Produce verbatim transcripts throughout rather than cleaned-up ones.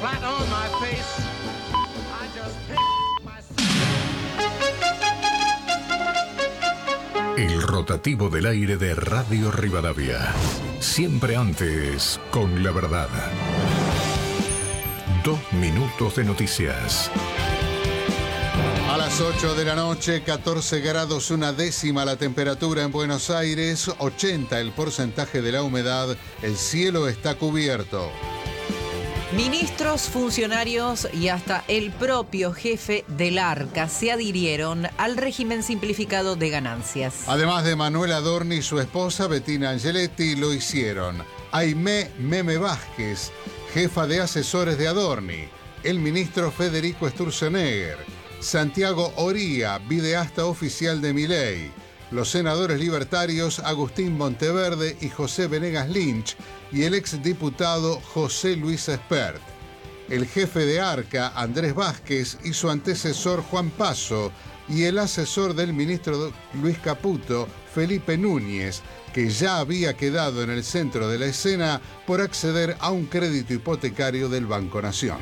flat on my face. I just picked myself. El rotativo del aire de Radio Rivadavia. Siempre antes con la verdad. Dos minutos de noticias. A las ocho de la noche, catorce grados una décima la temperatura en Buenos Aires, ochenta el porcentaje de la humedad, el cielo está cubierto. Ministros, funcionarios y hasta el propio jefe del ARCA se adhirieron al régimen simplificado de ganancias. Además de Manuel Adorni y su esposa Bettina Angeletti, lo hicieron Aimé Meme Vázquez, jefa de asesores de Adorni, el ministro Federico Sturzenegger, Santiago Oría, videasta oficial de Milei, los senadores libertarios Agustín Monteverde y José Venegas Lynch y el exdiputado José Luis Espert. El jefe de ARCA, Andrés Vázquez, y su antecesor Juan Paso, y el asesor del ministro Luis Caputo, Felipe Núñez, que ya había quedado en el centro de la escena por acceder a un crédito hipotecario del Banco Nación.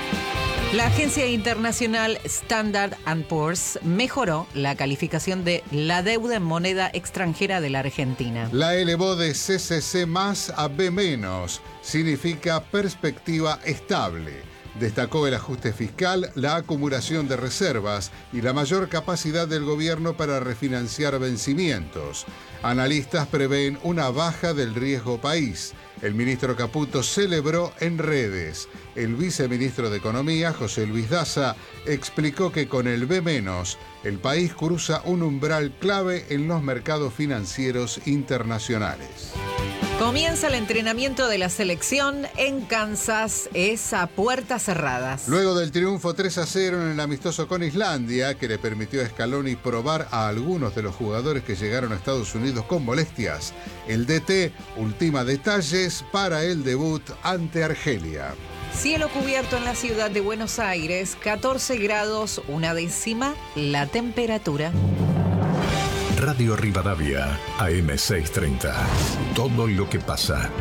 La agencia internacional Standard and Poor's mejoró la calificación de la deuda en moneda extranjera de la Argentina. La elevó de C C C más a B menos, significa perspectiva estable. Destacó el ajuste fiscal, la acumulación de reservas y la mayor capacidad del gobierno para refinanciar vencimientos. Analistas prevén una baja del riesgo país. El ministro Caputo celebró en redes. El viceministro de Economía, José Luis Daza, explicó que con el B menos, el país cruza un umbral clave en los mercados financieros internacionales. Comienza el entrenamiento de la selección en Kansas, es a puertas cerradas. Luego del triunfo tres a cero en el amistoso con Islandia, que le permitió a Scaloni probar a algunos de los jugadores que llegaron a Estados Unidos con molestias, el D T ultima detalles para el debut ante Argelia. Cielo cubierto en la ciudad de Buenos Aires, catorce grados una décima la temperatura. Radio Rivadavia, A M seiscientos treinta. Todo lo que pasa.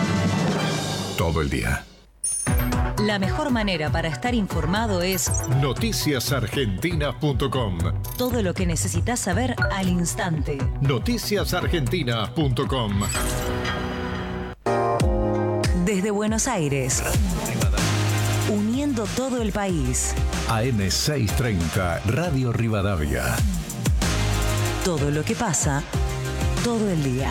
Todo el día. La mejor manera para estar informado es noticias argentinas punto com. Todo lo que necesitas saber al instante. noticias argentinas punto com. Desde Buenos Aires, uniendo todo el país. A M seiscientos treinta, Radio Rivadavia. Todo lo que pasa, todo el día.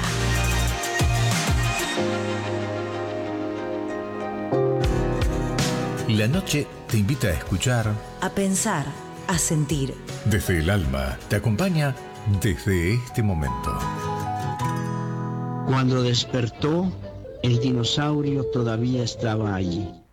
La noche te invita a escuchar, A pensar, a sentir. desde el alma, te acompaña desde este momento. Cuando despertó, el dinosaurio todavía estaba allí.